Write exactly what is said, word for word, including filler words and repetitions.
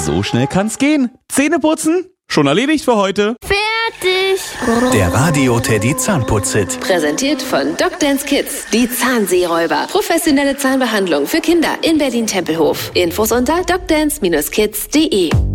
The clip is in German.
So schnell kann's gehen. Zähne putzen? Schon erledigt für heute. Fertig. Der Radio Teddy Zahnputz-Hit. Präsentiert von Doctance Kids. Die Zahnseeräuber. Professionelle Zahnbehandlung für Kinder in Berlin-Tempelhof. Infos unter doctance Bindestrich kids punkt de.